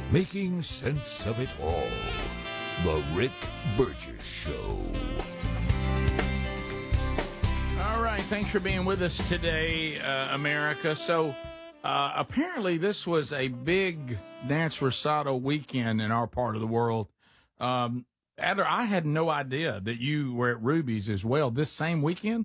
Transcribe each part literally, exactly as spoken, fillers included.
making sense of it all. The Rick Burgess Show. All right, thanks for being with us today, uh, America. So, uh, apparently this was a big dance recital weekend in our part of the world. Um, Adler, I had no idea that you were at Ruby's as well this same weekend.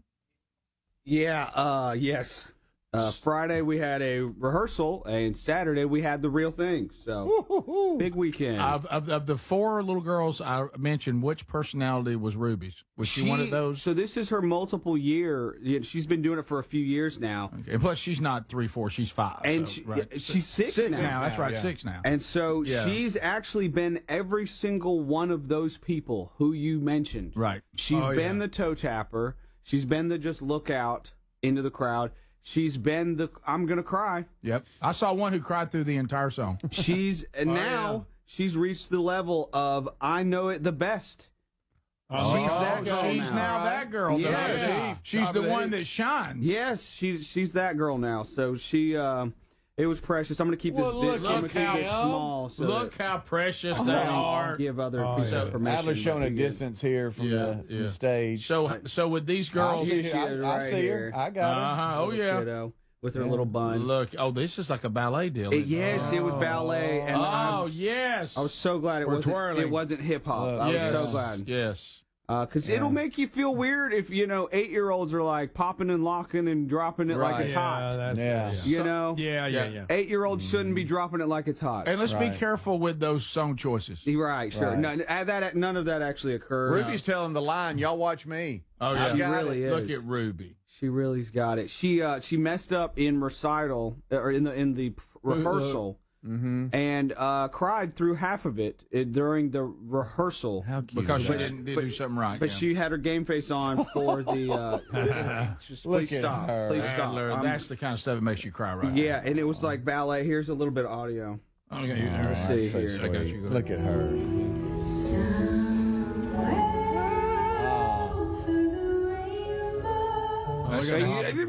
Yeah, uh, yes. Uh, Friday we had a rehearsal, and Saturday we had the real thing. So, Woo-hoo-hoo. Big weekend. Of, of, of the four little girls I mentioned, which personality was Ruby's? Was she, she one of those? So this is her multiple year. She's been doing it for a few years now. Okay. And plus, she's not three, four. She's five. And so, she, right. she's six, six now. now. That's right, yeah. six now. And so yeah. she's actually been every single one of those people who you mentioned. Right. She's oh, been yeah. the toe tapper. She's been the just look out into the crowd. She's been the I'm gonna cry. Yep. I saw one who cried through the entire song. She's and oh, now yeah. she's reached the level of I know it the best. Oh, she's that girl she's now. now that girl. Yes. Yeah. Yeah. She, she's the Top of one the that shines. Yes, she she's that girl now. So she uh, it was precious. I'm gonna keep Well, this look, bit I'm gonna look keep how this small. So look that how precious they I'll are. give other Oh, people yeah. permission. Adler's showing but a we good. distance here from, Yeah, the, from yeah. the stage. So, so with these I girls, see, she her. is I, I right see here. her. I got her. uh-huh, oh Little yeah. kiddo with her Yeah. little bun. Look, oh, this is like a ballet deal. It- isn't it? yes, it was ballet, and I Oh was, yes. I was so glad it We're wasn't. twirling. It wasn't hip hop. Look, I was yes. so glad. Yes. Because Yeah. it'll make you feel weird if, you know, eight-year-olds are, like, popping and locking and dropping it like Right. it's Yeah, hot. that's, Yeah. You So- know? yeah, yeah, Yeah. yeah. Eight-year-olds shouldn't be dropping it like it's hot. And let's be Right. careful with those song choices. You're right, sure. Right. No, uh, that, none of that actually occurred. Ruby's telling the line, y'all watch me. Oh I yeah. She got really it. is. Look at Ruby. She really's got it. She uh, she messed up in recital, or in the in the rehearsal, Mm-hmm. and uh, cried through half of it uh, during the rehearsal. How cute. Because is she that? didn't, didn't but- do something right. But yeah. she had her game face on for the. Uh, just Look please at stop. her. Please stop. Adler, I'm- that's the kind of stuff that makes you cry, right? yeah, and it was like ballet. Here's a little bit of audio. Okay, Oh, you know, Let's that's see so here. sweet. I got you. Go Look at her. That's, So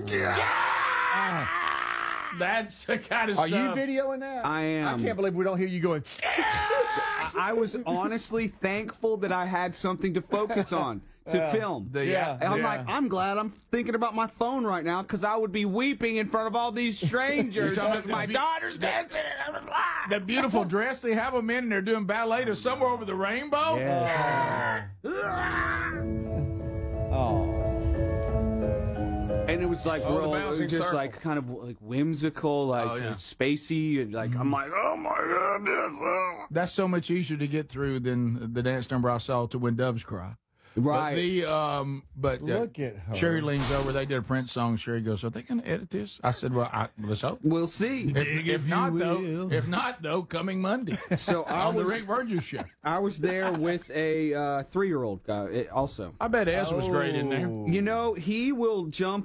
that's the kind of Are stuff. you videoing that? I am. I can't believe we don't hear you going. I was honestly thankful that I had something to focus on to Yeah. film. The- Yeah. And I'm yeah. like, I'm glad I'm thinking about my phone right now because I would be weeping in front of all these strangers talking because about my the- daughter's dancing and blah, blah, blah. the beautiful dress they have them in, and they're doing ballet to Somewhere Over the Rainbow. Oh. And it was like Oh, the real, it bouncing was just circle. like kind of like whimsical, like Oh, yeah. spacey, and like I'm like, oh my god, this, oh. That's so much easier to get through than the dance number I saw to When Doves Cry. right. But the um, but uh, Look at her. Sherry leans over. They did a Prince song. Sherry goes, "Are they going to edit this?" I said, "Well, I, let's hope." we'll see. If, if not though, if not though, coming Monday So I on the was, Rick Burgess Show. I was there with a uh, three-year-old guy. It, also, I bet Ez was great in there. Oh. you know, he will jump